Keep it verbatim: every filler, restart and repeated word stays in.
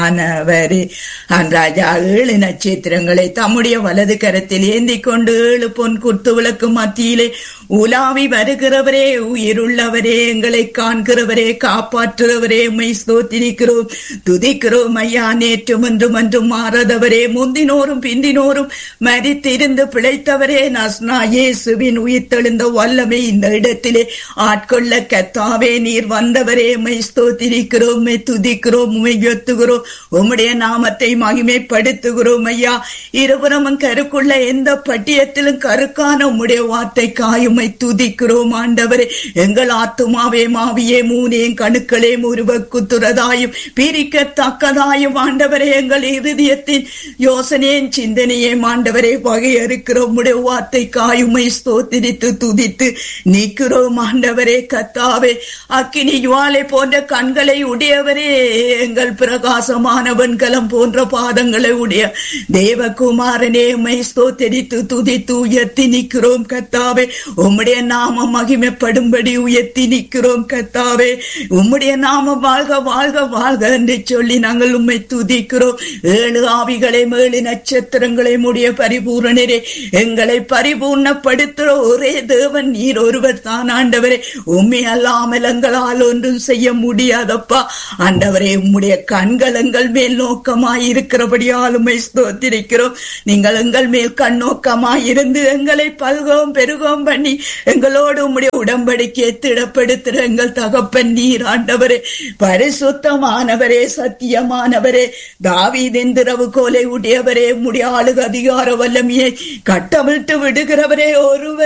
ஆனவரே ராஜா ஏழு நட்சத்திரங்களை தம்முடைய வலது கரத்தில் ஏந்தி கொண்டு ஏழு பொன் குத்து விளக்கு மத்தியிலே உலாவி வருகிறவரே, உயிருள்ளவரே, எங்களை காண்கிறவரே, காப்பாற்றுகிறவரே, உம்மை ஸ்தோத்திரிக்கிறோம், துதிக்கிறோம் ஐயா. நேற்றும் என்றும் என்றும் மாறாதவரே, முந்தினோரும் பிந்தினோரும் மரித்திருந்து பிழைத்தவரே, நஸ்னா இயேசுவின் உயிர்த்தெழுந்த வல்லமை இந்த இடத்திலே ஆட்கொள்ள கர்த்தாவே நீர் வந்தவரே, உம்மை ஸ்தோத்திரிக்கிறோம், உம்மை துதிக்கிறோம், உம்மை உயர்த்துகிறோம், உம்முடைய நாமத்தை மகிமைப்படுத்துகிறோம் ஐயா. இருபுறமும் கருக்குள்ள எந்த பட்டியத்திலும் கருக்கான உம்முடைய வார்த்தை காயுமை துதிக்கிறோம் ஆண்டவரே. எங்கள் ஆத்துமாவே மாவியே மூனேன் கணுக்களே முருவக்குத்துறதாயும் பிரிக்கத்தக்கதாயும் ஆண்டவரே, எங்கள் இருதயத்தின் யோசனையின் சிந்தனையே ஆண்டவரே வகையறுக்கிறோம். உம்முடைய வார்த்தை காயுமை ஸ்தோத்திரித்து துதித்து நீக்கிறோம் ஆண்டவரே. கர்த்தாவே, அக்கினி ஜுவாலை போன்ற கண்களை உடையவரே, எங்கள் பிரகாசமான வெண்கலம் போன்ற பாதங்களை உடைய தேவகுமாரனே, உம்மை ஸ்தோத்திரித்து துதித்து உயர்த்தி நிற்கிறோம் கர்த்தாவே. உம்முடைய நாமம் மகிமைப்படும்படி உயர்த்தி நிற்கிறோம் கர்த்தாவே. உம்முடைய நாமம் வாழ்க வாழ்க வாழ்க என்று சொல்லி நாங்கள் உம்மை துதிக்கிறோம். ஏழு ஆவிகளை ஏழு நட்சத்திரங்களை உடைய பரிபூரணரே, எங்களை பரிபூர்ணப்படுத்துற ஒரே தேவன் நீர் ஒருவர் தான் ஆண்டவரே. உம்மை அல்லாமல் எங்களால் ஒன்றும் செய்ய முடியாதப்பா ஆண்டவரே. உம்முடைய கண்கள் எங்கள் மேல் நோக்கமாய் இருக்கிறபடியால் உம்மை ஸ்தோத்திரிக்கிறோம். நீங்கள் எங்கள் மேல் கண்ணோக்கமாய் இருந்து எங்களை பல்கவும் பெருகவும் பண்ணி எங்களோடு உம்முடைய உடன்படிக்கையை திடப்படுத்துற எங்கள் தகப்பன் நீர் ஆண்டவரே. பரிசுத்தமானவரே, சத்தியமானவரே, தாவீதின் திறவுகோலை உடையவரே, உம்முடைய ஆளுக அதிகார வல்லமையை கட்டவிழ்த்து விடுகிறவரே, ஒருவர்